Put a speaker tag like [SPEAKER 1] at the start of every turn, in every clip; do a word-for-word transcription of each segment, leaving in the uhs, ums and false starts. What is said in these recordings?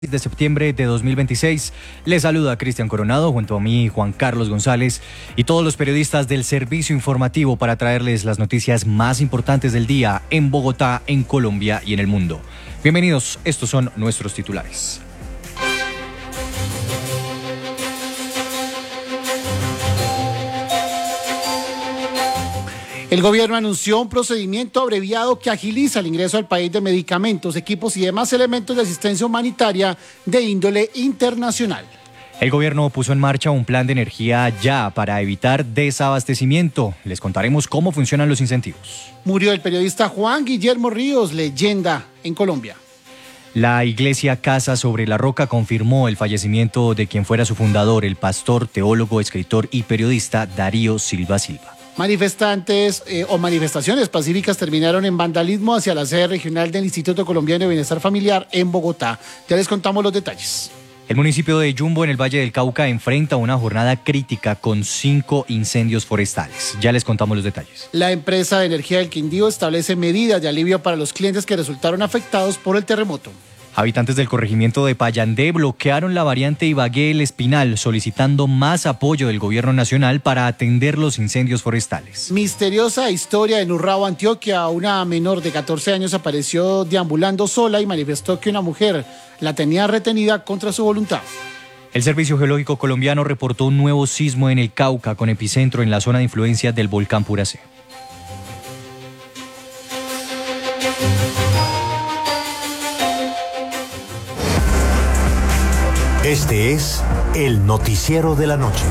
[SPEAKER 1] de septiembre de dos mil veintiséis. Les saluda Cristian Coronado, junto a mí Juan Carlos González y todos los periodistas del servicio informativo para traerles las noticias más importantes del día en Bogotá, en Colombia y en el mundo. Bienvenidos, estos son nuestros titulares.
[SPEAKER 2] El gobierno anunció un procedimiento abreviado que agiliza el ingreso al país de medicamentos, equipos y demás elementos de asistencia humanitaria de índole internacional.
[SPEAKER 1] El gobierno puso en marcha un plan de energía ya para evitar desabastecimiento. Les contaremos cómo funcionan los incentivos.
[SPEAKER 2] Murió el periodista Juan Guillermo Ríos, leyenda en Colombia.
[SPEAKER 1] La iglesia Casa sobre la Roca confirmó el fallecimiento de quien fuera su fundador, el pastor, teólogo, escritor y periodista Darío Silva Silva.
[SPEAKER 2] Manifestantes eh, o manifestaciones pacíficas terminaron en vandalismo hacia la sede regional del Instituto Colombiano de Bienestar Familiar en Bogotá. Ya les contamos los detalles.
[SPEAKER 1] El municipio de Yumbo, en el Valle del Cauca, enfrenta una jornada crítica con cinco incendios forestales. Ya les contamos los detalles.
[SPEAKER 2] La empresa de energía del Quindío establece medidas de alivio para los clientes que resultaron afectados por el terremoto.
[SPEAKER 1] Habitantes del corregimiento de Payandé bloquearon la variante Ibagué-El Espinal, solicitando más apoyo del gobierno nacional para atender los incendios forestales.
[SPEAKER 2] Misteriosa historia en Urrao, Antioquia. Una menor de catorce años apareció deambulando sola y manifestó que una mujer la tenía retenida contra su voluntad.
[SPEAKER 1] El Servicio Geológico Colombiano reportó un nuevo sismo en el Cauca, con epicentro en la zona de influencia del volcán Puracé.
[SPEAKER 3] Este es el noticiero de la noche.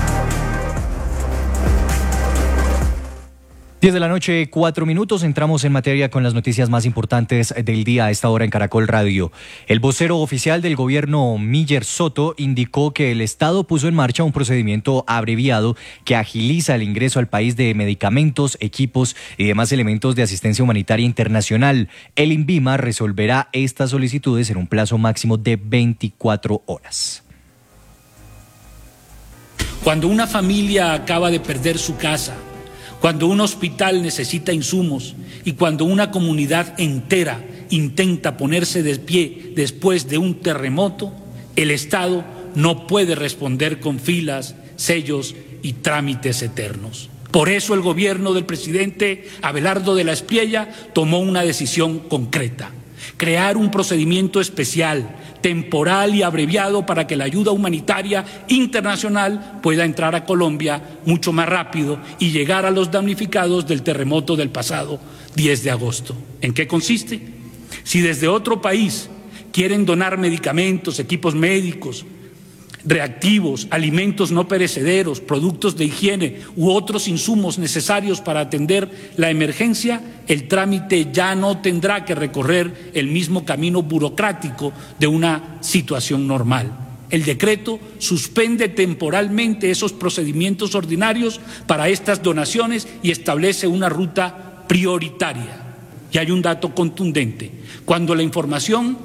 [SPEAKER 1] diez de la noche, cuatro minutos, entramos en materia con las noticias más importantes del día a esta hora en Caracol Radio. El vocero oficial del gobierno, Miller Soto, indicó que el Estado puso en marcha un procedimiento abreviado que agiliza el ingreso al país de medicamentos, equipos y demás elementos de asistencia humanitaria internacional. El INVIMA resolverá estas solicitudes en un plazo máximo de veinticuatro horas.
[SPEAKER 4] Cuando una familia acaba de perder su casa, cuando un hospital necesita insumos y cuando una comunidad entera intenta ponerse de pie después de un terremoto, el Estado no puede responder con filas, sellos y trámites eternos. Por eso el gobierno del presidente Abelardo de la Espriella tomó una decisión concreta: crear un procedimiento especial, temporal y abreviado para que la ayuda humanitaria internacional pueda entrar a Colombia mucho más rápido y llegar a los damnificados del terremoto del pasado diez de agosto. ¿En qué consiste? Si desde otro país quieren donar medicamentos, equipos médicos, reactivos, alimentos no perecederos, productos de higiene u otros insumos necesarios para atender la emergencia, el trámite ya no tendrá que recorrer el mismo camino burocrático de una situación normal. El decreto suspende temporalmente esos procedimientos ordinarios para estas donaciones y establece una ruta prioritaria. Y hay un dato contundente: cuando la información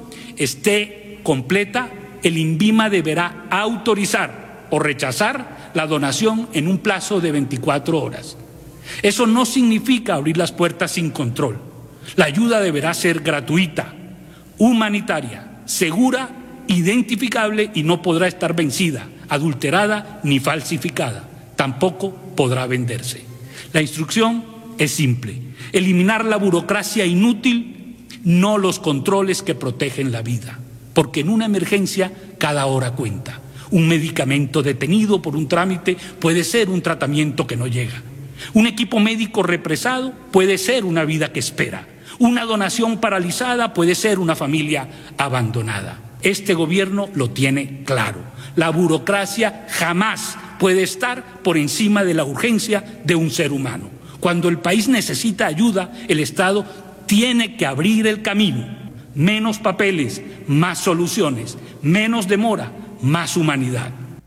[SPEAKER 4] esté completa, el INVIMA deberá autorizar o rechazar la donación en un plazo de veinticuatro horas. Eso no significa abrir las puertas sin control. La ayuda deberá ser gratuita, humanitaria, segura, identificable y no podrá estar vencida, adulterada ni falsificada. Tampoco podrá venderse. La instrucción es simple: eliminar la burocracia inútil, no los controles que protegen la vida. Porque en una emergencia cada hora cuenta. Un medicamento detenido por un trámite puede ser un tratamiento que no llega. Un equipo médico represado puede ser una vida que espera. Una donación paralizada puede ser una familia abandonada. Este gobierno lo tiene claro. La burocracia jamás puede estar por encima de la urgencia de un ser humano. Cuando el país necesita ayuda, el Estado tiene que abrir el camino. Menos papeles, más soluciones, menos demora, más humanidad.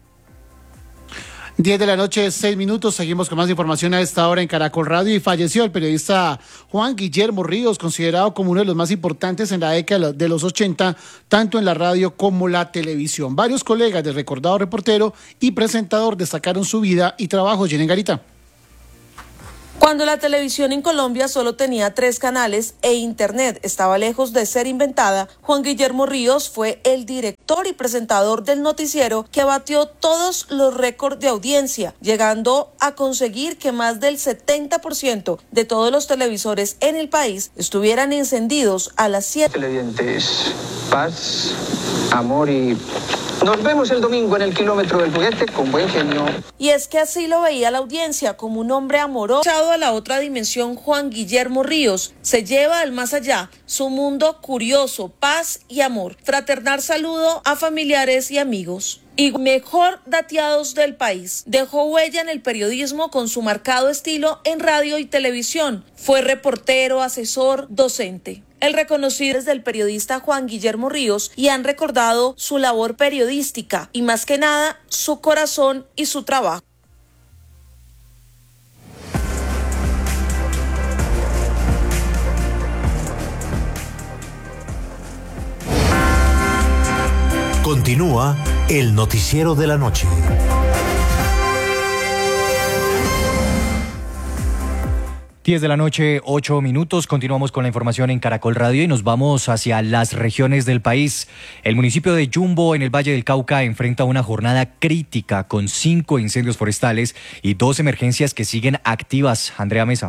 [SPEAKER 2] diez de la noche, seis minutos, seguimos con más información a esta hora en Caracol Radio. Y falleció el periodista Juan Guillermo Ríos, considerado como uno de los más importantes en la década de los ochenta, tanto en la radio como la televisión. Varios colegas del recordado reportero y presentador destacaron su vida y trabajo. Jenny Garita.
[SPEAKER 5] Cuando la televisión en Colombia solo tenía tres canales e Internet estaba lejos de ser inventada, Juan Guillermo Ríos fue el director y presentador del noticiero que batió todos los récords de audiencia, llegando a conseguir que más del setenta por ciento de todos los televisores en el país estuvieran encendidos a las siete.
[SPEAKER 6] Televidentes, paz, amor y... nos vemos el domingo en el kilómetro del juguete con buen genio.
[SPEAKER 5] Y es que así lo veía la audiencia, como un hombre amoroso. Echado a la otra dimensión, Juan Guillermo Ríos se lleva al más allá su mundo curioso, paz y amor. Fraternal saludo a familiares y amigos. Y mejor dateados del país. Dejó huella en el periodismo con su marcado estilo en radio y televisión. Fue reportero, asesor, docente. El reconocido es del periodista Juan Guillermo Ríos y han recordado su labor periodística y más que nada su corazón y su trabajo.
[SPEAKER 3] Continúa el noticiero de la noche.
[SPEAKER 1] diez de la noche, ocho minutos. Continuamos con la información en Caracol Radio y nos vamos hacia las regiones del país. El municipio de Yumbo, en el Valle del Cauca, enfrenta una jornada crítica con cinco incendios forestales y dos emergencias que siguen activas. Andrea Mesa.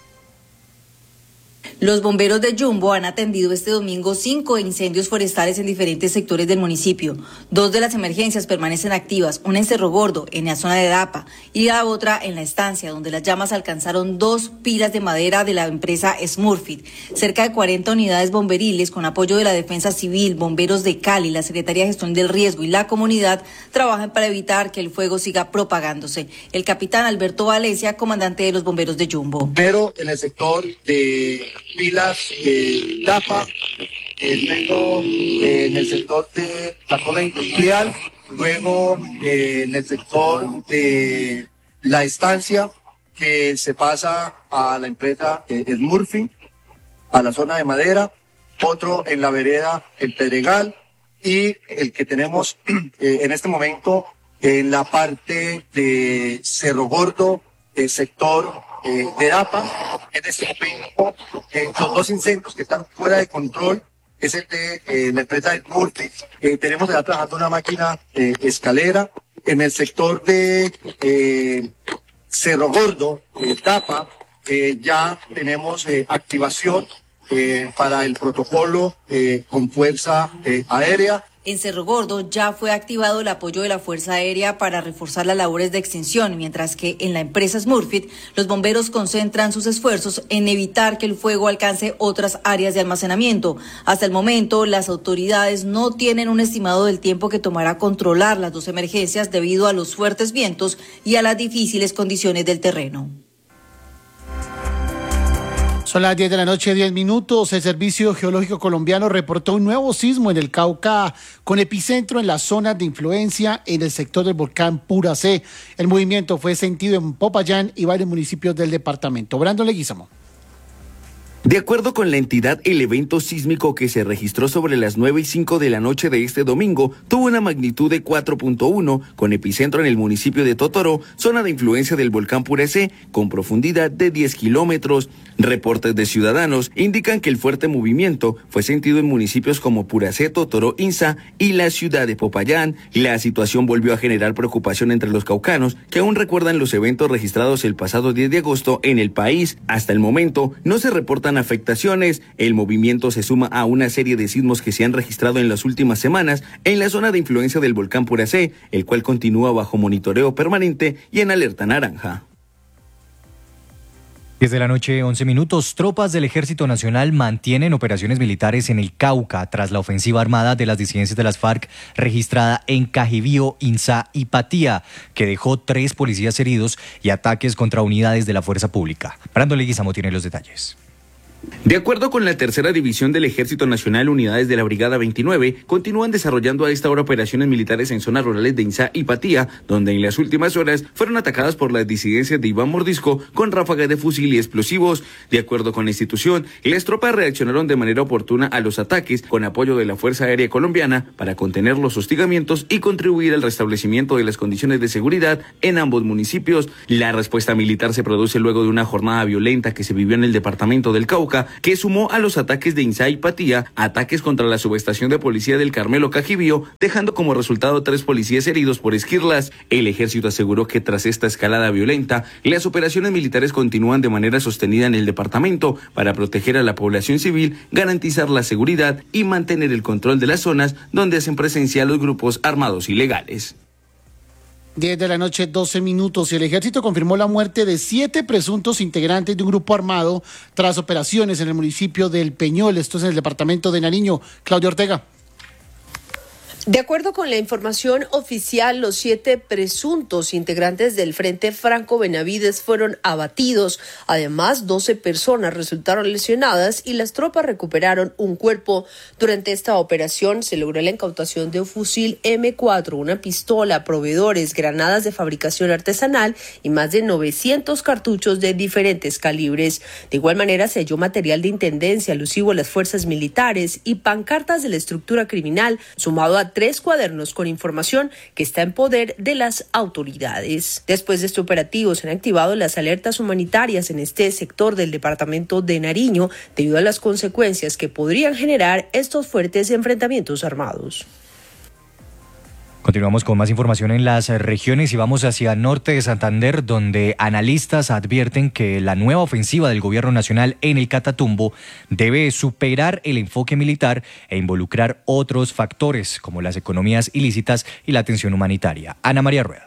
[SPEAKER 7] Los bomberos de Yumbo han atendido este domingo cinco incendios forestales en diferentes sectores del municipio. Dos de las emergencias permanecen activas, una en Cerro Gordo, en la zona de Dapa, y la otra en la estancia, donde las llamas alcanzaron dos pilas de madera de la empresa Smurfit. Cerca de cuarenta unidades bomberiles, con apoyo de la Defensa Civil, bomberos de Cali, la Secretaría de Gestión del Riesgo y la comunidad, trabajan para evitar que el fuego siga propagándose. El capitán Alberto Valencia, comandante de los bomberos de Yumbo.
[SPEAKER 8] Pero en el sector de pilas de Dapa, eh, luego eh, en el sector de la zona industrial, luego eh, en el sector de la estancia que se pasa a la empresa eh, Smurfit, a la zona de madera, otro en la vereda El Pedregal y el que tenemos eh, en este momento en la parte de Cerro Gordo, el sector Eh, de Dapa. En este momento, eh, los dos incendios que están fuera de control es el de eh, la empresa del Murti. Eh, tenemos ya trabajando una máquina eh, escalera. En el sector de eh, Cerro Gordo, eh, Dapa, eh, ya tenemos eh, activación eh, para el protocolo eh, con fuerza eh, aérea.
[SPEAKER 7] En Cerro Gordo ya fue activado el apoyo de la Fuerza Aérea para reforzar las labores de extinción, mientras que en la empresa Smurfit los bomberos concentran sus esfuerzos en evitar que el fuego alcance otras áreas de almacenamiento. Hasta el momento, las autoridades no tienen un estimado del tiempo que tomará controlar las dos emergencias debido a los fuertes vientos y a las difíciles condiciones del terreno.
[SPEAKER 2] Son las diez de la noche, diez minutos. El Servicio Geológico Colombiano reportó un nuevo sismo en el Cauca con epicentro en las zonas de influencia en el sector del volcán Puracé. El movimiento fue sentido en Popayán y varios municipios del departamento. Brandon Leguizamo.
[SPEAKER 9] De acuerdo con la entidad, el evento sísmico que se registró sobre las nueve y cinco de la noche de este domingo tuvo una magnitud de cuatro punto uno, con epicentro en el municipio de Totoró, zona de influencia del volcán Puracé, con profundidad de diez kilómetros. Reportes de ciudadanos indican que el fuerte movimiento fue sentido en municipios como Puracé, Totoró, Insa y la ciudad de Popayán. La situación volvió a generar preocupación entre los caucanos, que aún recuerdan los eventos registrados el pasado diez de agosto en el país. Hasta el momento no se reportan afectaciones. El movimiento se suma a una serie de sismos que se han registrado en las últimas semanas en la zona de influencia del volcán Puracé, el cual continúa bajo monitoreo permanente y en alerta naranja.
[SPEAKER 1] diez de la noche, once minutos. Tropas del Ejército Nacional mantienen operaciones militares en el Cauca tras la ofensiva armada de las disidencias de las FARC registrada en Cajibío, Insa y Patía, que dejó tres policías heridos y ataques contra unidades de la fuerza pública. Brandon Leguizamo tiene los detalles.
[SPEAKER 9] De acuerdo con la tercera división del Ejército Nacional, unidades de la Brigada veintinueve continúan desarrollando a esta hora operaciones militares en zonas rurales de Inzá y Patía, donde en las últimas horas fueron atacadas por las disidencias de Iván Mordisco con ráfagas de fusil y explosivos. De acuerdo con la institución, las tropas reaccionaron de manera oportuna a los ataques con apoyo de la Fuerza Aérea Colombiana para contener los hostigamientos y contribuir al restablecimiento de las condiciones de seguridad en ambos municipios. La respuesta militar se produce luego de una jornada violenta que se vivió en el departamento del Cauca, que sumó a los ataques de Inzá y Patía, ataques contra la subestación de policía del Carmelo Cajibío, dejando como resultado tres policías heridos por esquirlas. El ejército aseguró que tras esta escalada violenta, las operaciones militares continúan de manera sostenida en el departamento para proteger a la población civil, garantizar la seguridad y mantener el control de las zonas donde hacen presencia los grupos armados ilegales.
[SPEAKER 2] diez de la noche, doce minutos, y el ejército confirmó la muerte de siete presuntos integrantes de un grupo armado tras operaciones en el municipio del Peñol, esto es en el departamento de Nariño. Claudia Ortega.
[SPEAKER 10] De acuerdo con la información oficial, los siete presuntos integrantes del Frente Franco Benavides fueron abatidos. Además, doce personas resultaron lesionadas y las tropas recuperaron un cuerpo. Durante esta operación se logró la incautación de un fusil eme cuatro, una pistola, proveedores, granadas de fabricación artesanal y más de novecientos cartuchos de diferentes calibres. De igual manera, se halló material de intendencia alusivo a las fuerzas militares y pancartas de la estructura criminal, sumado a tres cuadernos con información que está en poder de las autoridades. Después de este operativo se han activado las alertas humanitarias en este sector del departamento de Nariño debido a las consecuencias que podrían generar estos fuertes enfrentamientos armados.
[SPEAKER 1] Continuamos con más información en las regiones y vamos hacia norte de Santander, donde analistas advierten que la nueva ofensiva del gobierno nacional en el Catatumbo debe superar el enfoque militar e involucrar otros factores como las economías ilícitas y la atención humanitaria. Ana María Rueda.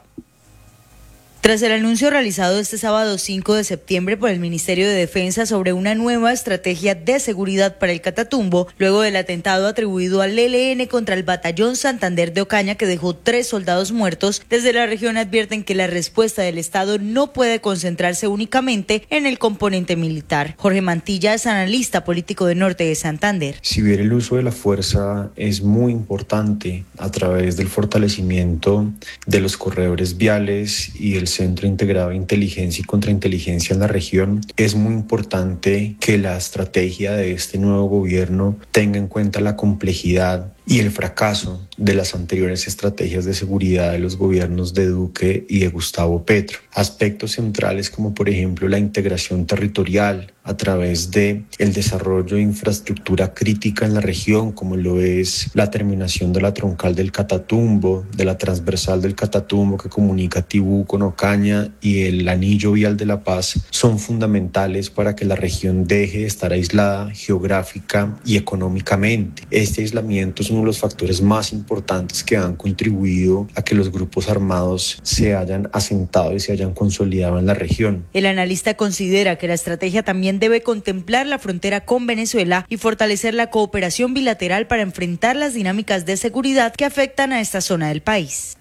[SPEAKER 7] Tras el anuncio realizado este sábado cinco de septiembre por el Ministerio de Defensa sobre una nueva estrategia de seguridad para el Catatumbo, luego del atentado atribuido al ele ene contra el Batallón Santander de Ocaña que dejó tres soldados muertos, desde la región advierten que la respuesta del Estado no puede concentrarse únicamente en el componente militar. Jorge Mantilla es analista político de Norte de Santander.
[SPEAKER 11] Si bien el uso de la fuerza es muy importante a través del fortalecimiento de los corredores viales y el Centro Integrado de Inteligencia y Contrainteligencia en la región, es muy importante que la estrategia de este nuevo gobierno tenga en cuenta la complejidad y el fracaso de las anteriores estrategias de seguridad de los gobiernos de Duque y de Gustavo Petro. Aspectos centrales como por ejemplo la integración territorial a través de el desarrollo de infraestructura crítica en la región, como lo es la terminación de la troncal del Catatumbo, de la transversal del Catatumbo que comunica Tibú con Ocaña y el anillo vial de La Paz, son fundamentales para que la región deje de estar aislada geográfica y económicamente. Este aislamiento es uno de los factores más importantes que han contribuido a que los grupos armados se hayan asentado y se hayan consolidado en la región.
[SPEAKER 7] El analista considera que la estrategia también debe contemplar la frontera con Venezuela y fortalecer la cooperación bilateral para enfrentar las dinámicas de seguridad que afectan a esta zona del país.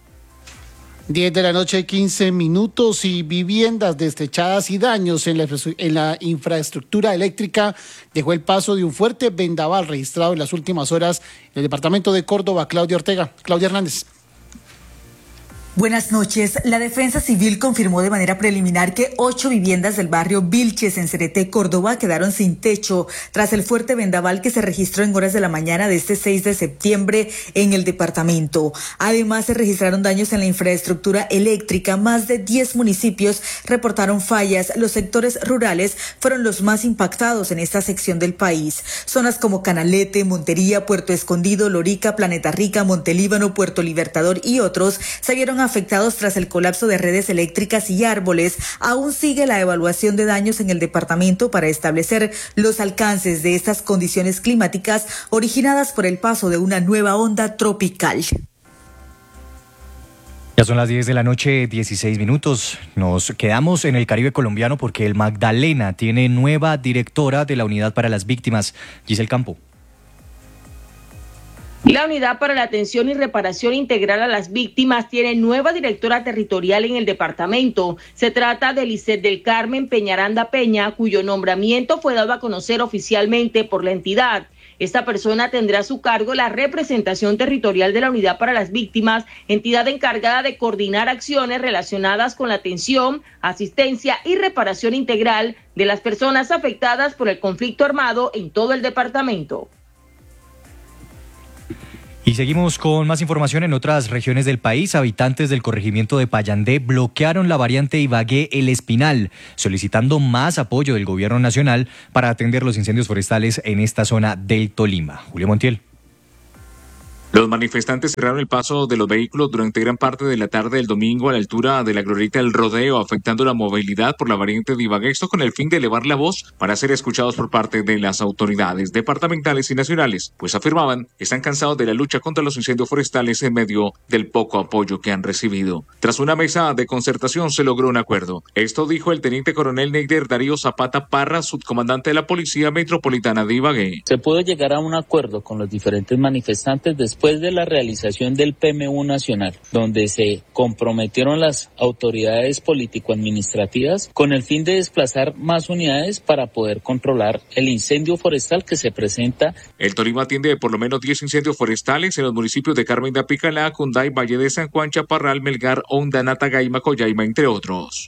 [SPEAKER 2] diez de la noche, quince minutos, y viviendas destechadas y daños en la, en la infraestructura eléctrica dejó el paso de un fuerte vendaval registrado en las últimas horas en el departamento de Córdoba. Claudia Ortega. Claudia Hernández.
[SPEAKER 12] Buenas noches. La Defensa Civil confirmó de manera preliminar que ocho viviendas del barrio Vilches en Cereté, Córdoba, quedaron sin techo tras el fuerte vendaval que se registró en horas de la mañana de este seis de septiembre en el departamento. Además, se registraron daños en la infraestructura eléctrica. Más de diez municipios reportaron fallas. Los sectores rurales fueron los más impactados en esta sección del país. Zonas como Canalete, Montería, Puerto Escondido, Lorica, Planeta Rica, Montelíbano, Puerto Libertador y otros se vieron afectados tras el colapso de redes eléctricas y árboles. Aún sigue la evaluación de daños en el departamento para establecer los alcances de estas condiciones climáticas originadas por el paso de una nueva onda tropical.
[SPEAKER 1] Ya son las diez de la noche, dieciséis minutos. Nos quedamos en el Caribe colombiano porque el Magdalena tiene nueva directora de la Unidad para las Víctimas, Giselle Campo.
[SPEAKER 13] La Unidad para la Atención y Reparación Integral a las Víctimas tiene nueva directora territorial en el departamento. Se trata de Lisset del Carmen Peñaranda Peña, cuyo nombramiento fue dado a conocer oficialmente por la entidad. Esta persona tendrá a su cargo la representación territorial de la Unidad para las Víctimas, entidad encargada de coordinar acciones relacionadas con la atención, asistencia y reparación integral de las personas afectadas por el conflicto armado en todo el departamento.
[SPEAKER 1] Y seguimos con más información en otras regiones del país. Habitantes del corregimiento de Payandé bloquearon la variante Ibagué El Espinal, solicitando más apoyo del gobierno nacional para atender los incendios forestales en esta zona del Tolima. Julio Montiel.
[SPEAKER 14] Los manifestantes cerraron el paso de los vehículos durante gran parte de la tarde del domingo a la altura de la glorieta del Rodeo, afectando la movilidad por la variante de Ibagué, esto con el fin de elevar la voz para ser escuchados por parte de las autoridades departamentales y nacionales, pues afirmaban que están cansados de la lucha contra los incendios forestales en medio del poco apoyo que han recibido. Tras una mesa de concertación se logró un acuerdo. Esto dijo el teniente coronel Neider Darío Zapata Parra, subcomandante de la Policía Metropolitana de Ibagué.
[SPEAKER 15] Se pudo llegar a un acuerdo con los diferentes manifestantes después Después de la realización del P M U nacional, donde se comprometieron las autoridades político-administrativas con el fin de desplazar más unidades para poder controlar el incendio forestal que se presenta.
[SPEAKER 14] El Tolima atiende por lo menos diez incendios forestales en los municipios de Carmen de Apicalá, Cunday, Valle de San Juan, Chaparral, Melgar, Honda, Natagaima, Coyaima, entre otros.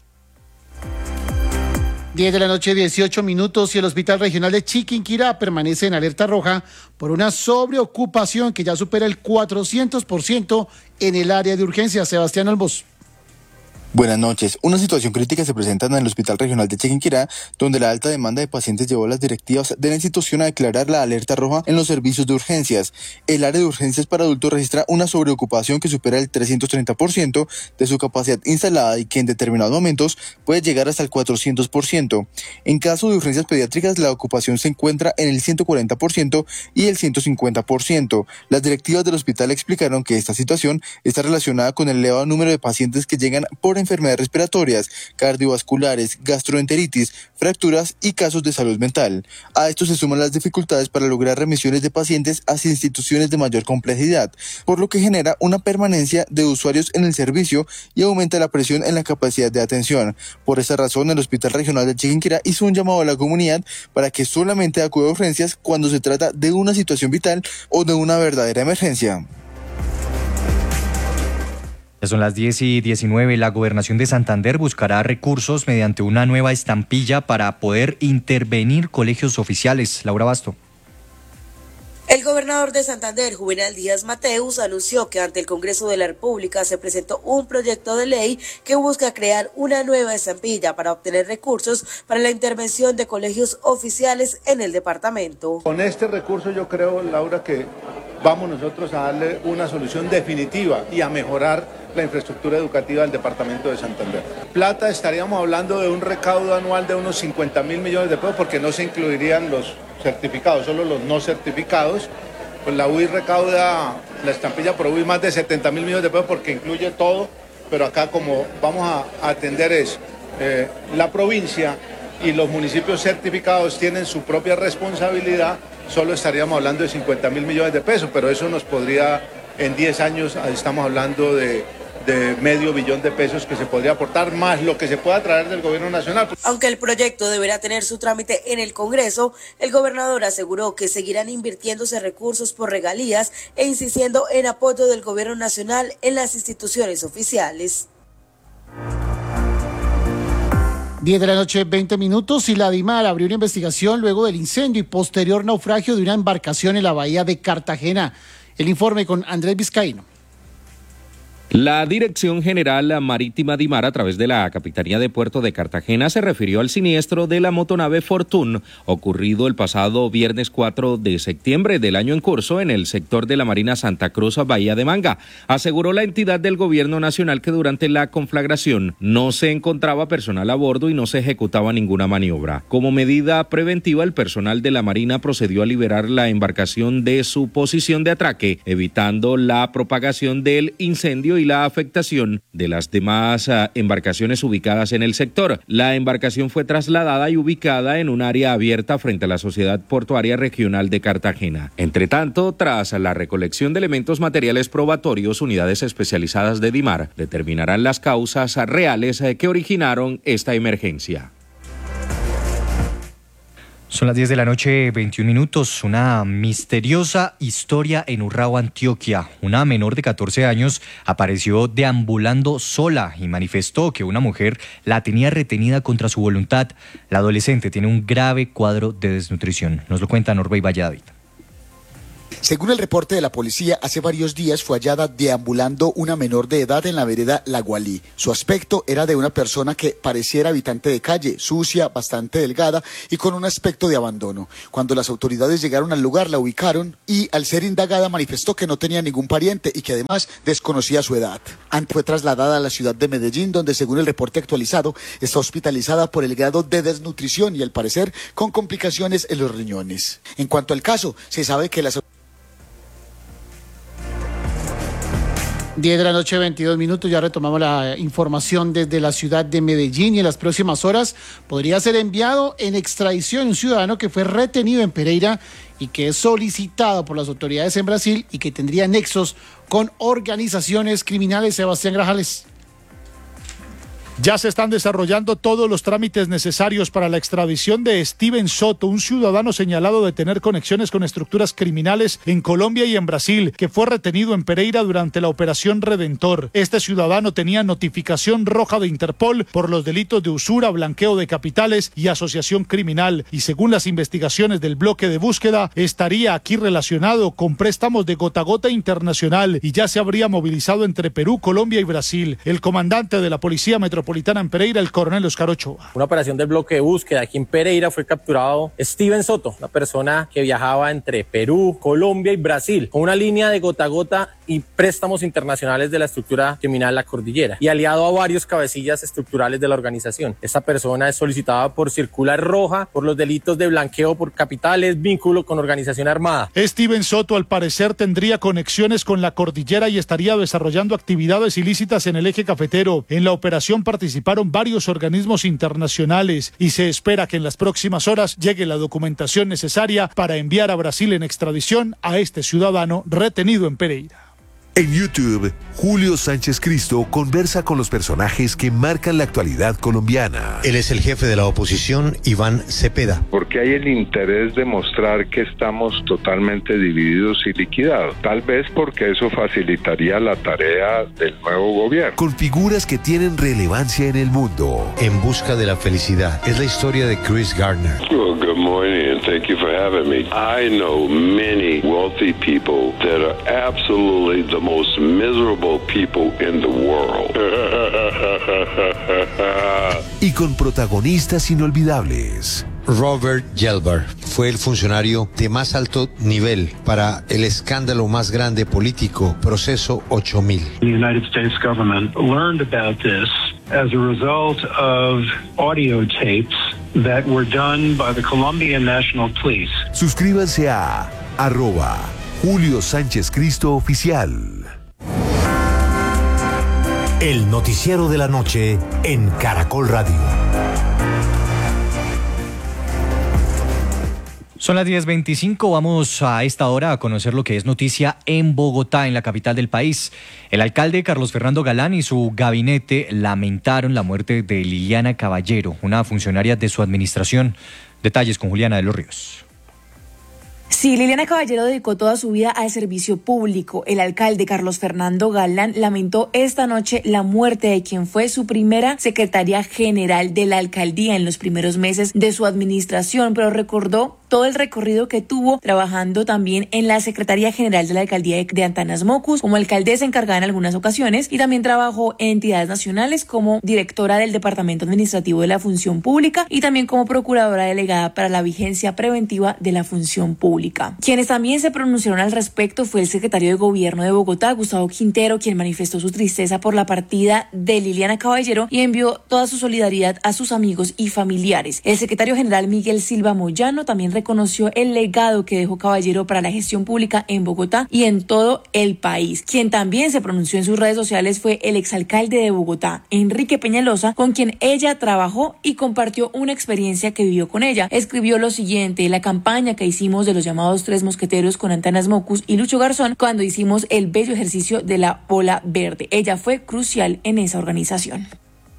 [SPEAKER 2] diez de la noche, dieciocho minutos, y el Hospital Regional de Chiquinquirá permanece en alerta roja por una sobreocupación que ya supera el cuatrocientos por ciento en el área de urgencias. Sebastián Olmos.
[SPEAKER 16] Buenas noches. Una situación crítica se presenta en el Hospital Regional de Chiquinquirá, donde la alta demanda de pacientes llevó a las directivas de la institución a declarar la alerta roja en los servicios de urgencias. El área de urgencias para adultos registra una sobreocupación que supera el trescientos treinta por ciento de su capacidad instalada y que en determinados momentos puede llegar hasta el cuatrocientos por ciento. En caso de urgencias pediátricas, la ocupación se encuentra en el ciento cuarenta por ciento y el ciento cincuenta por ciento. Las directivas del hospital explicaron que esta situación está relacionada con el elevado número de pacientes que llegan por enfermedades respiratorias, cardiovasculares, gastroenteritis, fracturas y casos de salud mental. A esto se suman las dificultades para lograr remisiones de pacientes hacia instituciones de mayor complejidad, por lo que genera una permanencia de usuarios en el servicio y aumenta la presión en la capacidad de atención. Por esa razón, el Hospital Regional de Chiquinquirá hizo un llamado a la comunidad para que solamente acude a urgencias cuando se trata de una situación vital o de una verdadera emergencia.
[SPEAKER 1] Ya son las diez y diecinueve. La Gobernación de Santander buscará recursos mediante una nueva estampilla para poder intervenir colegios oficiales. Laura Basto.
[SPEAKER 17] El gobernador de Santander, Juvenal Díaz Mateus, anunció que ante el Congreso de la República se presentó un proyecto de ley que busca crear una nueva estampilla para obtener recursos para la intervención de colegios oficiales en el departamento.
[SPEAKER 8] Con este recurso yo creo, Laura, que vamos nosotros a darle una solución definitiva y a mejorar la infraestructura educativa del departamento de Santander. Plata, estaríamos hablando de un recaudo anual de unos cincuenta mil millones de pesos, porque no se incluirían los certificados, solo los no certificados. Pues la U I recauda, la estampilla por U I, más de setenta mil millones de pesos porque incluye todo, pero acá como vamos a atender es eh, la provincia y los municipios certificados tienen su propia responsabilidad, solo estaríamos hablando de cincuenta mil millones de pesos, pero eso nos podría, en diez años, estamos hablando de de medio billón de pesos que se podría aportar, más lo que se pueda traer del gobierno nacional.
[SPEAKER 17] Aunque el proyecto deberá tener su trámite en el Congreso, el gobernador aseguró que seguirán invirtiéndose recursos por regalías e insistiendo en apoyo del gobierno nacional en las instituciones oficiales.
[SPEAKER 2] diez de la noche, veinte minutos, y la DIMAR abrió una investigación luego del incendio y posterior naufragio de una embarcación en la bahía de Cartagena. El informe con Andrés Vizcaíno.
[SPEAKER 18] La Dirección General Marítima DIMAR, a través de la Capitanía de Puerto de Cartagena, se refirió al siniestro de la motonave Fortune, ocurrido el pasado viernes cuatro de septiembre del año en curso en el sector de la Marina Santa Cruz, Bahía de Manga. Aseguró la entidad del Gobierno Nacional que durante la conflagración no se encontraba personal a bordo y no se ejecutaba ninguna maniobra. Como medida preventiva, el personal de la Marina procedió a liberar la embarcación de su posición de atraque, evitando la propagación del incendio y la afectación de las demás uh, embarcaciones ubicadas en el sector. La embarcación fue trasladada y ubicada en un área abierta frente a la Sociedad Portuaria Regional de Cartagena. Entre tanto, tras la recolección de elementos materiales probatorios, unidades especializadas de DIMAR determinarán las causas reales que originaron esta emergencia.
[SPEAKER 1] Son las diez de la noche, veintiún minutos. Una misteriosa historia en Urrao, Antioquia. Una menor de catorce años apareció deambulando sola y manifestó que una mujer la tenía retenida contra su voluntad. La adolescente tiene un grave cuadro de desnutrición. Nos lo cuenta Norbey Valladolid.
[SPEAKER 19] Según el reporte de la policía, hace varios días fue hallada deambulando una menor de edad en la vereda La Gualí. Su aspecto era de una persona que pareciera habitante de calle, sucia, bastante delgada y con un aspecto de abandono. Cuando las autoridades llegaron al lugar, la ubicaron y, al ser indagada, manifestó que no tenía ningún pariente y que además desconocía su edad. Antes fue trasladada a la ciudad de Medellín, donde, según el reporte actualizado, está hospitalizada por el grado de desnutrición y, al parecer, con complicaciones en los riñones. En cuanto al caso, se sabe que las
[SPEAKER 2] diez de la noche, veintidós minutos, ya retomamos la información desde la ciudad de Medellín y en las próximas horas podría ser enviado en extradición un ciudadano que fue retenido en Pereira y que es solicitado por las autoridades en Brasil y que tendría nexos con organizaciones criminales. Sebastián Grajales.
[SPEAKER 20] Ya se están desarrollando todos los trámites necesarios para la extradición de Steven Soto, un ciudadano señalado de tener conexiones con estructuras criminales en Colombia y en Brasil, que fue retenido en Pereira durante la Operación Redentor. Este ciudadano tenía notificación roja de Interpol por los delitos de usura, blanqueo de capitales y asociación criminal, y según las investigaciones del bloque de búsqueda, estaría aquí relacionado con préstamos de gota a gota internacional y ya se habría movilizado entre Perú, Colombia y Brasil. El comandante de la Policía Metropolitana en Pereira, el coronel Oscar Ochoa.
[SPEAKER 21] Una operación del bloque de búsqueda aquí en Pereira fue capturado Steven Soto, una persona que viajaba entre Perú, Colombia y Brasil, con una línea de gota a gota y préstamos internacionales de la estructura criminal La Cordillera, y aliado a varios cabecillas estructurales de la organización. Esta persona es solicitada por circular roja por los delitos de blanqueo por capitales, vínculo con organización armada.
[SPEAKER 20] Steven Soto, al parecer, tendría conexiones con La Cordillera y estaría desarrollando actividades ilícitas en el eje cafetero. En la operación participaron varios organismos internacionales y se espera que en las próximas horas llegue la documentación necesaria para enviar a Brasil en extradición a este ciudadano retenido en Pereira.
[SPEAKER 22] En YouTube, Julio Sánchez Cristo conversa con los personajes que marcan la actualidad colombiana.
[SPEAKER 23] Él es el jefe de la oposición, Iván Cepeda.
[SPEAKER 24] Porque hay el interés de mostrar que estamos totalmente divididos y liquidados. Tal vez porque eso facilitaría la tarea del nuevo gobierno.
[SPEAKER 22] Con figuras que tienen relevancia en el mundo.
[SPEAKER 23] En busca de la felicidad. Es la historia de Chris Gardner.
[SPEAKER 25] Well, good morning and thank you for having me. I know many wealthy people that are absolutely the most miserable people in the world.
[SPEAKER 22] Y con protagonistas inolvidables.
[SPEAKER 23] Robert Gelbar fue el funcionario de más alto nivel para el escándalo más grande político, Proceso ocho mil.
[SPEAKER 26] The United States government learned about this as a result of audio tapes that were done by the Colombian National Police.
[SPEAKER 22] Suscríbanse a arroba Julio Sánchez Cristo Oficial.
[SPEAKER 3] El noticiero de la noche en Caracol Radio.
[SPEAKER 1] Son las diez veinticinco, vamos a esta hora a conocer lo que es noticia en Bogotá, en la capital del país. El alcalde Carlos Fernando Galán y su gabinete lamentaron la muerte de Liliana Caballero, una funcionaria de su administración. Detalles con Juliana de los Ríos.
[SPEAKER 27] Sí, Liliana Caballero dedicó toda su vida al servicio público. El alcalde Carlos Fernando Galán lamentó esta noche la muerte de quien fue su primera secretaria general de la alcaldía en los primeros meses de su administración, pero recordó todo el recorrido que tuvo trabajando también en la Secretaría General de la Alcaldía de Antanas Mocus, como alcaldesa encargada en algunas ocasiones, y también trabajó en entidades nacionales como directora del Departamento Administrativo de la Función Pública y también como procuradora delegada para la vigencia preventiva de la Función Pública. Quienes también se pronunciaron al respecto fue el secretario de Gobierno de Bogotá, Gustavo Quintero, quien manifestó su tristeza por la partida de Liliana Caballero y envió toda su solidaridad a sus amigos y familiares. El secretario general Miguel Silva Moyano también reconoció el legado que dejó Caballero para la gestión pública en Bogotá y en todo el país. Quien también se pronunció en sus redes sociales fue el exalcalde de Bogotá, Enrique Peñalosa, con quien ella trabajó y compartió una experiencia que vivió con ella. Escribió lo siguiente: la campaña que hicimos de los llamados Tres Mosqueteros con Antanas Mocus y Lucho Garzón cuando hicimos el bello ejercicio de la ola verde. Ella fue crucial en esa organización.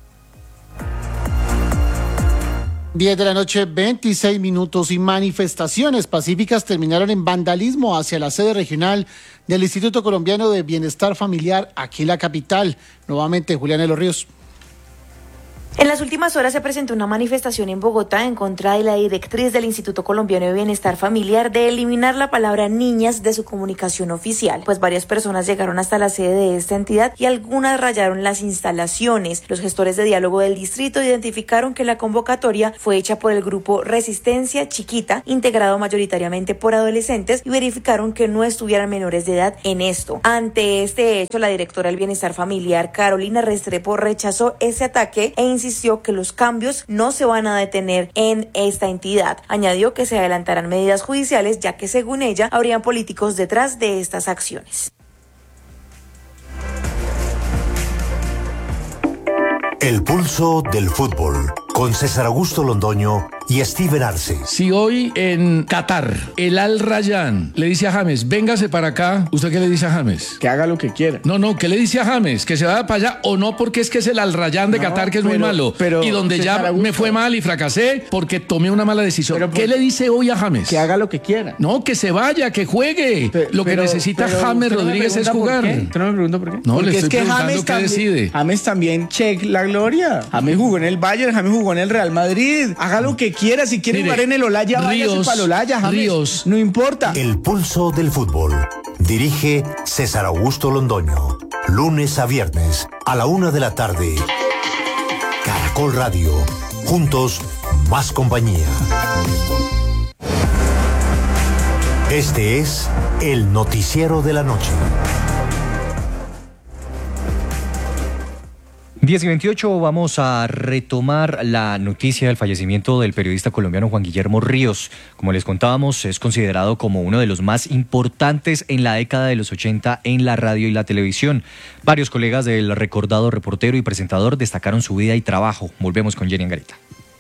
[SPEAKER 2] diez de la noche, veintiséis minutos, y manifestaciones pacíficas terminaron en vandalismo hacia la sede regional del Instituto Colombiano de Bienestar Familiar aquí en la capital. Nuevamente, Juliana de los Ríos.
[SPEAKER 27] En las últimas horas se presentó una manifestación en Bogotá en contra de la directriz del Instituto Colombiano de Bienestar Familiar de eliminar la palabra niñas de su comunicación oficial, pues varias personas llegaron hasta la sede de esta entidad y algunas rayaron las instalaciones. Los gestores de diálogo del distrito identificaron que la convocatoria fue hecha por el grupo Resistencia Chiquita, integrado mayoritariamente por adolescentes, y verificaron que no estuvieran menores de edad en esto. Ante este hecho, la directora del Bienestar Familiar, Carolina Restrepo, rechazó ese ataque e insistió que los cambios no se van a detener en esta entidad. Añadió que se adelantarán medidas judiciales, ya que según ella habrían políticos detrás de estas acciones.
[SPEAKER 3] El pulso del fútbol, con César Augusto Londoño y Steven Arce.
[SPEAKER 4] Si hoy en Qatar el Al Rayyan le dice a James, véngase para acá, ¿usted qué le dice a James?
[SPEAKER 5] Que haga lo que quiera.
[SPEAKER 4] No, no, ¿qué le dice a James? Que se vaya para allá, o no, porque es que es el Al Rayyan de no, Qatar, que es pero, muy malo. Pero, y donde ya Augusto, me fue mal y fracasé porque tomé una mala decisión. Pero, ¿qué por, le dice hoy a James?
[SPEAKER 5] Que haga lo que quiera.
[SPEAKER 4] No, que se vaya, que juegue. Pero, lo que pero, necesita pero, James Rodríguez es jugar.
[SPEAKER 5] ¿Usted no me pregunta por qué?
[SPEAKER 4] No,
[SPEAKER 5] porque
[SPEAKER 4] le estoy
[SPEAKER 5] es que
[SPEAKER 4] preguntando
[SPEAKER 5] James
[SPEAKER 4] qué
[SPEAKER 5] también,
[SPEAKER 4] decide.
[SPEAKER 5] James también, check la gloria. James jugó en el Bayern, James jugó en el Real Madrid. Haga lo que quiera, si quiere Mire, jugar en el Olaya, váyase para el Olaya, James. Ríos. No importa.
[SPEAKER 3] El pulso del fútbol. Dirige César Augusto Londoño. Lunes a viernes a la una de la tarde. Caracol Radio. Juntos, más compañía. Este es el noticiero de la noche.
[SPEAKER 1] diez y veintiocho, vamos a retomar la noticia del fallecimiento del periodista colombiano Juan Guillermo Ríos. Como les contábamos, es considerado como uno de los más importantes en la década de los ochenta en la radio y la televisión. Varios colegas del recordado reportero y presentador destacaron su vida y trabajo. Volvemos con Jenny Angarita.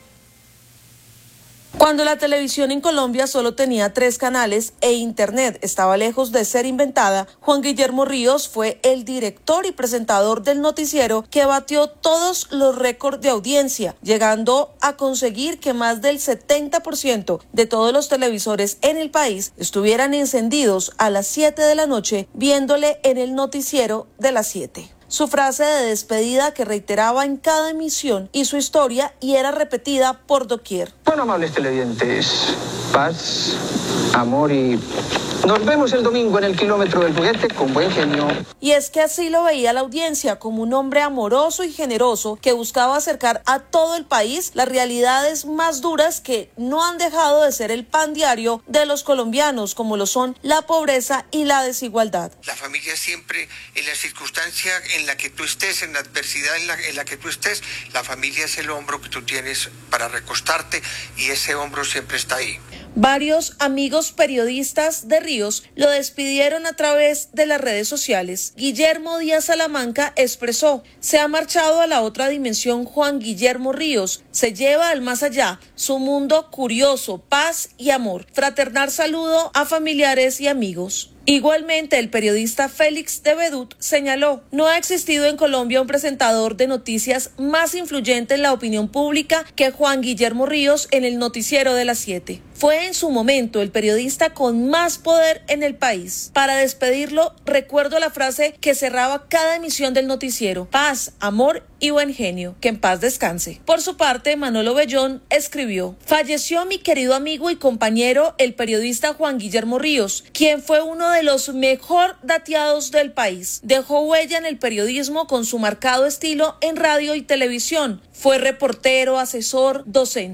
[SPEAKER 6] Cuando la televisión en Colombia solo tenía tres canales e Internet estaba lejos de ser inventada, Juan Guillermo Ríos fue el director y presentador del noticiero que batió todos los récords de audiencia, llegando a conseguir que más del setenta por ciento de todos los televisores en el país estuvieran encendidos a las siete de la noche viéndole en el noticiero de las siete. Su frase de despedida que reiteraba en cada emisión y su historia y era repetida por doquier.
[SPEAKER 7] Bueno, amables televidentes, paz, amor y nos vemos el domingo en el kilómetro del juguete con buen genio.
[SPEAKER 6] Y es que así lo veía la audiencia, como un hombre amoroso y generoso que buscaba acercar a todo el país las realidades más duras que no han dejado de ser el pan diario de los colombianos, como lo son la pobreza y la desigualdad.
[SPEAKER 9] La familia siempre, en la circunstancia en la que tú estés, en la adversidad en la, en la que tú estés, la familia es el hombro que tú tienes para recostarte y ese hombro siempre está ahí.
[SPEAKER 6] Varios amigos periodistas de Ríos lo despidieron a través de las redes sociales. Guillermo Díaz Salamanca expresó: se ha marchado a la otra dimensión Juan Guillermo Ríos, se lleva al más allá su mundo curioso, paz y amor. Fraternal saludo a familiares y amigos. Igualmente, el periodista Félix de Bedut señaló: no ha existido en Colombia un presentador de noticias más influyente en la opinión pública que Juan Guillermo Ríos en el noticiero de las siete. Fue en su momento el periodista con más poder en el país. Para despedirlo, recuerdo la frase que cerraba cada emisión del noticiero: paz, amor y buen genio, que en paz descanse. Por su parte, Manolo Bellón escribió: falleció mi querido amigo y compañero, el periodista Juan Guillermo Ríos, quien fue uno de los mejor dateados del país. Dejó huella en el periodismo con su marcado estilo en radio y televisión. Fue reportero, asesor, docente.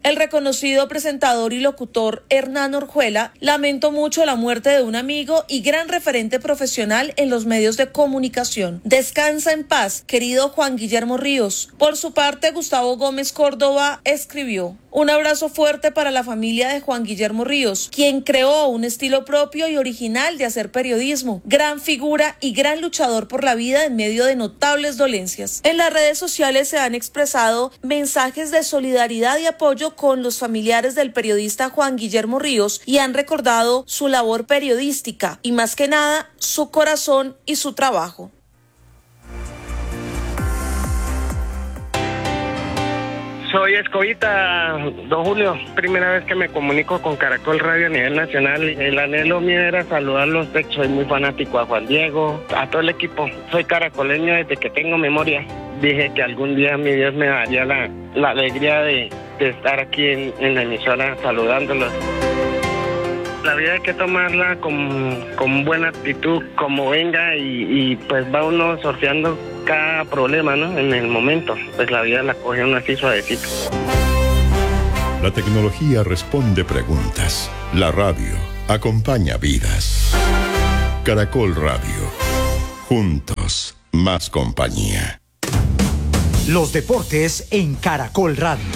[SPEAKER 6] El reconocido presentador y locutor Hernán Orjuela lamentó mucho la muerte de un amigo y gran referente profesional en los medios de comunicación. Descansa en paz, querido Juan Guillermo Ríos. Por su parte, Gustavo Gómez Córdoba escribió: un abrazo fuerte para la familia de Juan Guillermo Ríos, quien creó un estilo propio y original de hacer periodismo, gran figura y gran luchador por la vida en medio de notables dolencias. En las redes sociales se han expresado mensajes de solidaridad y apoyo con los familiares del periodista Juan Guillermo Ríos y han recordado su labor periodística y más que nada su corazón y su trabajo.
[SPEAKER 10] Soy Escobita, don Julio, primera vez que me comunico con Caracol Radio a nivel nacional. El anhelo mío era saludarlos, soy muy fanático a Juan Diego, a todo el equipo. Soy caracoleño desde que tengo memoria. Dije que algún día mi Dios me daría la, la alegría de, de estar aquí en, en la emisora saludándolos. La vida hay que tomarla con, con buena actitud, como venga, y, y pues va uno sorteando cada problema, ¿no? En el momento, pues la vida la coge uno así suavecito.
[SPEAKER 11] La tecnología responde preguntas. La radio acompaña vidas. Caracol Radio. Juntos, más compañía.
[SPEAKER 12] Los deportes en Caracol Radio.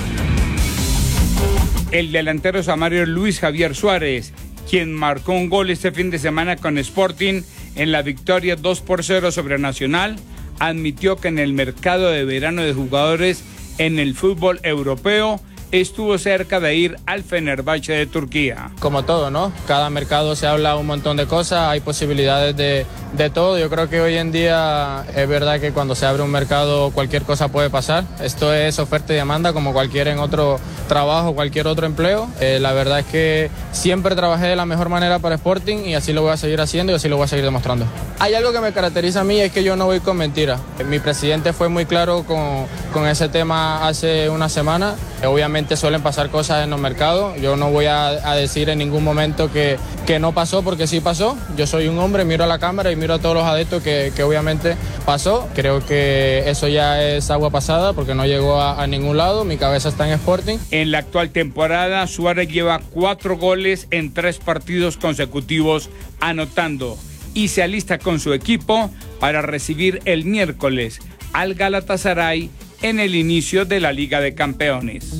[SPEAKER 13] El delantero samario Luis Javier Suárez, quien marcó un gol este fin de semana con Sporting en la victoria dos por cero sobre Nacional, admitió que en el mercado de verano de jugadores en el fútbol europeo estuvo cerca de ir al Fenerbahce de Turquía.
[SPEAKER 21] Como todo, ¿no? Cada mercado se habla un montón de cosas, hay posibilidades de, de todo. Yo creo que hoy en día es verdad que cuando se abre un mercado cualquier cosa puede pasar. Esto es oferta y demanda como cualquier en otro trabajo, cualquier otro empleo. Eh, la verdad es que siempre trabajé de la mejor manera para Sporting y así lo voy a seguir haciendo y así lo voy a seguir demostrando. Hay algo que me caracteriza a mí, es que yo no voy con mentiras. Mi presidente fue muy claro con, con ese tema hace una semana. Obviamente suelen pasar cosas en los mercados. Yo no voy a, a decir en ningún momento que, que no pasó, porque sí pasó. Yo soy un hombre, miro a la cámara y miro a todos los adeptos que, que obviamente pasó. Creo que eso ya es agua pasada porque no llegó a, a ningún lado. Mi cabeza está en Sporting.
[SPEAKER 13] En la actual temporada, Suárez lleva cuatro goles en tres partidos consecutivos anotando y se alista con su equipo para recibir el miércoles al Galatasaray en el inicio de la Liga de Campeones.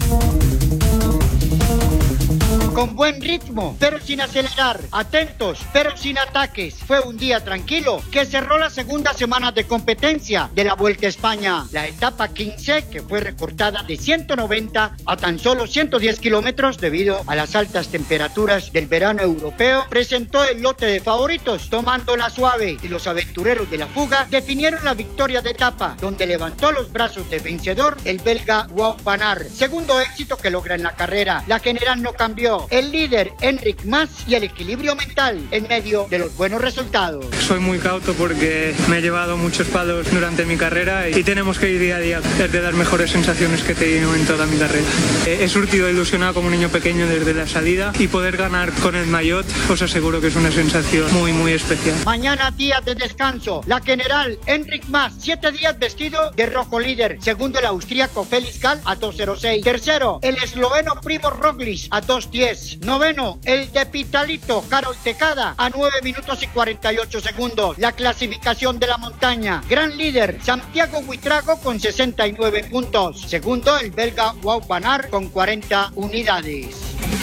[SPEAKER 14] Con buen ritmo, pero sin acelerar, atentos, pero sin ataques. Fue un día tranquilo que cerró la segunda semana de competencia de la Vuelta a España. La etapa quince, que fue recortada de ciento noventa a tan solo ciento diez kilómetros debido a las altas temperaturas del verano europeo, presentó el lote de favoritos, tomándola suave, y los aventureros de la fuga definieron la victoria de etapa, donde levantó los brazos de vencedor el belga Wout van Aert. Segundo éxito que logra en la carrera. La general no cambió. El líder Enric Mas y el equilibrio mental en medio de los buenos resultados.
[SPEAKER 15] Soy muy cauto porque me he llevado muchos palos durante mi carrera y tenemos que ir día a día de dar mejores sensaciones que he tenido en toda mi carrera. He surtido ilusionado como un niño pequeño desde la salida y poder ganar con el maillot os aseguro que es una sensación muy muy especial.
[SPEAKER 14] Mañana día de descanso. La general Enric Mas, siete días vestido de rojo líder. Segundo el austríaco Felix Gall a dos cero seis. Tercero el esloveno Primo Roglic a dos diez. Noveno, el de Pitalito, Karol Tejada, a nueve minutos y cuarenta y ocho segundos. La clasificación de la montaña. Gran líder, Santiago Buitrago con sesenta y nueve puntos. Segundo, el belga Wout van Aert con cuarenta unidades.